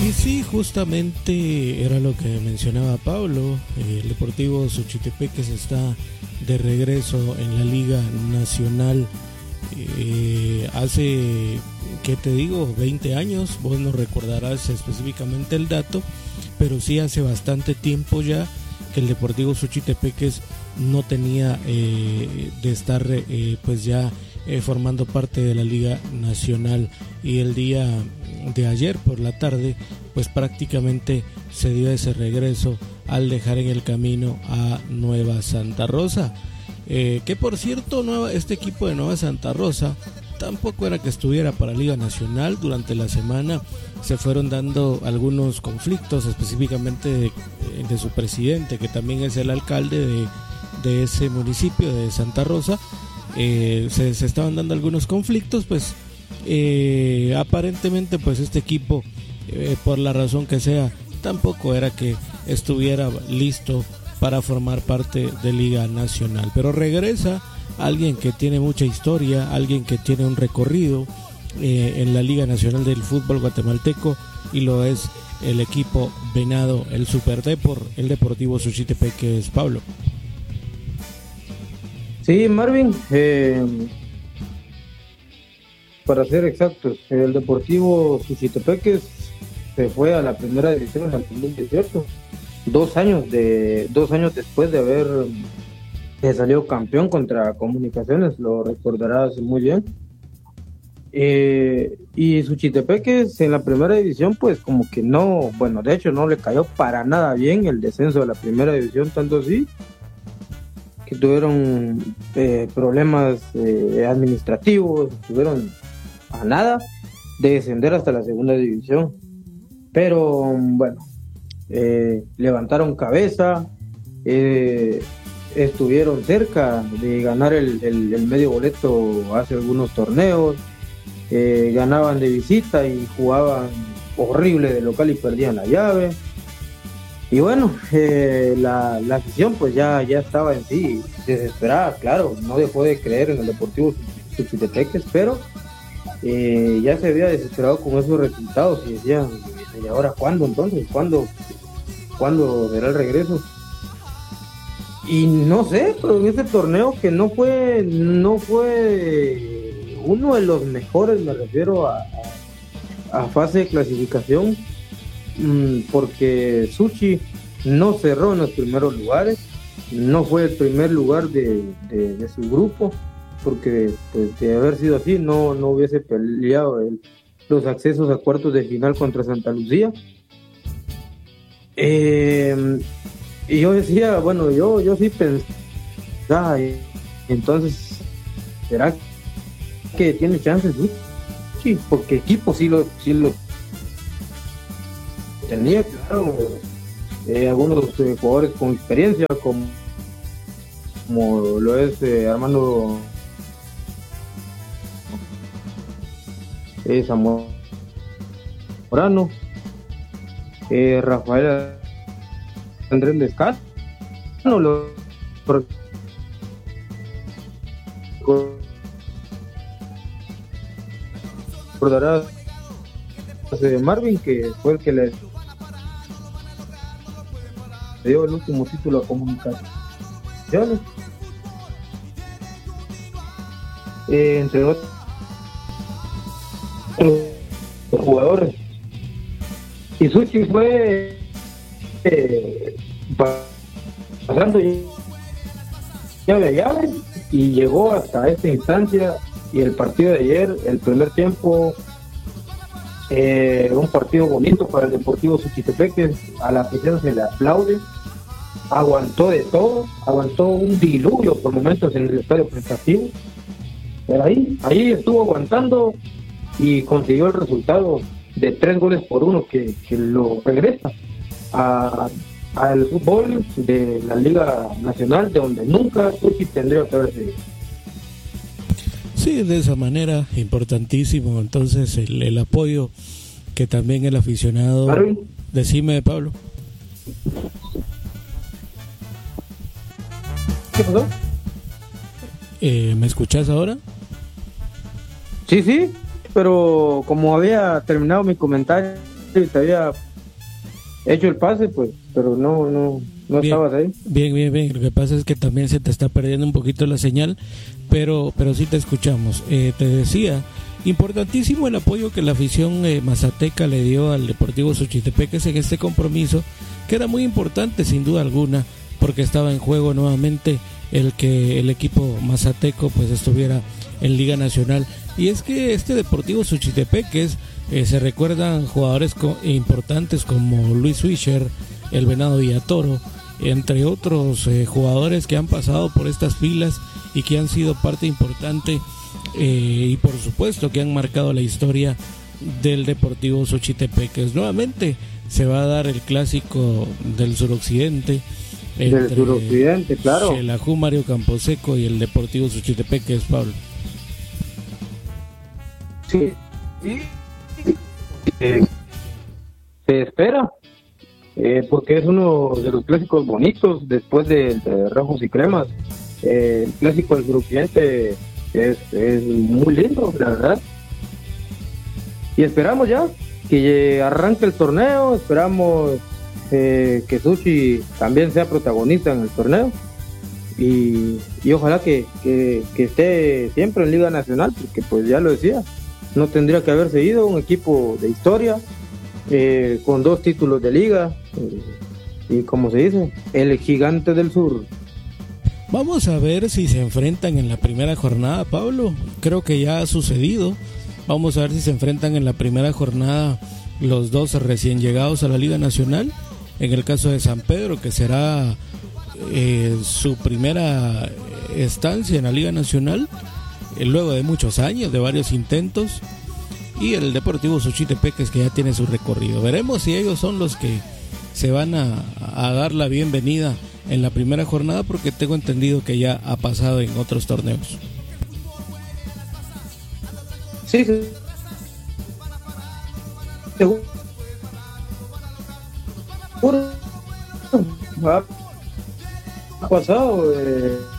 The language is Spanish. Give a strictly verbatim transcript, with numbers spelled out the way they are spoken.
Y sí, justamente era lo que mencionaba Pablo. El Deportivo Suchitepeques está de regreso en la Liga Nacional. Eh, hace, ¿qué te digo? veinte años, vos no recordarás específicamente el dato, pero sí hace bastante tiempo ya que el Deportivo Suchitepeques no tenía eh, de estar eh, pues ya eh, formando parte de la Liga Nacional, y el día de ayer por la tarde pues prácticamente se dio ese regreso al dejar en el camino a Nueva Santa Rosa. Eh, que por cierto, nueva, este equipo de Nueva Santa Rosa tampoco era que estuviera para Liga Nacional. Durante la semana se fueron dando algunos conflictos, específicamente de, de su presidente, que también es el alcalde de, de ese municipio de Santa Rosa. Eh, se, se estaban dando algunos conflictos, pues eh, aparentemente pues este equipo, eh, por la razón que sea, tampoco era que estuviera listo para formar parte de Liga Nacional, pero regresa alguien que tiene mucha historia, alguien que tiene un recorrido eh, en la Liga Nacional del fútbol guatemalteco, y lo es el equipo Venado, el Super Depor, el Deportivo Suchitepeques. Pablo. Sí, Marvin, eh, para ser exactos, el Deportivo Suchitepeques se fue a la primera división en el dos mil dieciocho. Dos años de dos años después de haber eh, salido campeón contra Comunicaciones, lo recordarás muy bien. Eh, y Suchitepeques en la primera división, pues como que no, bueno, de hecho no le cayó para nada bien el descenso de la primera división, tanto así que tuvieron eh, problemas eh, administrativos, estuvieron a nada de descender hasta la segunda división. Pero bueno, Eh, levantaron cabeza, eh, estuvieron cerca de ganar el, el, el medio boleto hace algunos torneos, eh, ganaban de visita y jugaban horrible de local y perdían la llave. Y bueno, eh, la, la afición pues ya, ya estaba en sí desesperada, claro, no dejó de creer en el Deportivo Suchitepeques, pero eh, ya se había desesperado con esos resultados y decían, ¿y ahora cuándo entonces? ¿Cuándo? ¿Cuándo será el regreso? Y no sé, pero en ese torneo que no fue no fue uno de los mejores, me refiero a, a, a fase de clasificación, mmm, porque Suchi no cerró en los primeros lugares, no fue el primer lugar de, de, de su grupo, porque pues, de haber sido así no, no hubiese peleado el, los accesos a cuartos de final contra Santa Lucía. Eh, y yo decía, bueno, yo, yo sí pensaba, entonces, ¿será que tiene chances? Sí, porque equipo sí lo, sí lo tenía, claro, eh, algunos eh, jugadores con experiencia, como, como lo es eh, Armando eh, Zamorano, Eh, Rafael Andrés Lescat, no lo recordarás de Marvin, que fue el que le dio el último título a Comunicaciones, eh, entre otros jugadores. Y Suchi fue eh, pasando llave a llave y llegó hasta esta instancia. Y el partido de ayer, el primer tiempo, eh, un partido bonito para el Deportivo Suchitepeques, a la afición se le aplaude, aguantó de todo, aguantó un diluvio por momentos en el estadio prestativo, pero ahí, ahí estuvo aguantando y consiguió el resultado de tres goles por uno que, que lo regresa a, al fútbol de la Liga Nacional, de donde nunca Suchi tendría que haberse ido. Sí, de esa manera, importantísimo entonces el, el apoyo que también el aficionado... ¿Marvin? Decime, Pablo. ¿Qué pasó? Eh, ¿Me escuchás ahora? Sí, sí, pero como había terminado mi comentario, te había hecho el pase, pues, pero no, no, no bien, estabas ahí. Bien, bien, bien. Lo que pasa es que también se te está perdiendo un poquito la señal, pero, pero sí te escuchamos. Eh, te decía, importantísimo el apoyo que la afición eh, mazateca le dio al Deportivo Suchitepeques en este compromiso, que era muy importante sin duda alguna, porque estaba en juego nuevamente el que el equipo mazateco pues estuviera en Liga Nacional. Y es que este Deportivo Suchitepeques eh, se recuerdan jugadores co- importantes como Luis Fischer, el Venado Villatoro, entre otros eh, jugadores que han pasado por estas filas y que han sido parte importante eh, y por supuesto que han marcado la historia del Deportivo Suchitepeques. Nuevamente se va a dar el clásico del suroccidente del suroccidente, claro, Xelajú Mario Camposeco y el Deportivo Suchitepeques, Pablo. Sí, sí. Eh, se espera, eh, porque es uno de los clásicos bonitos después de, de Rojos y Cremas. Eh, el clásico del suroccidente es, es muy lindo, la verdad. Y esperamos ya que arranque el torneo, esperamos eh, que Suchi también sea protagonista en el torneo y, y ojalá que, que, que esté siempre en Liga Nacional, porque pues ya lo decía, no tendría que haberse ido, un equipo de historia eh, con dos títulos de liga eh, y como se dice, el gigante del sur. Vamos a ver si se enfrentan en la primera jornada, Pablo. Creo que ya ha sucedido. Vamos a ver si se enfrentan en la primera jornada los dos recién llegados a la Liga Nacional. En el caso de San Pedro, que será eh, su primera estancia en la Liga Nacional, eh, luego de muchos años, de varios intentos. Y el Deportivo Suchitepeques, que ya tiene su recorrido. Veremos si ellos son los que se van a, a dar la bienvenida en la primera jornada, porque tengo entendido que ya ha pasado en otros torneos. Sí, sí. Seguro. Ha pasado. Eh...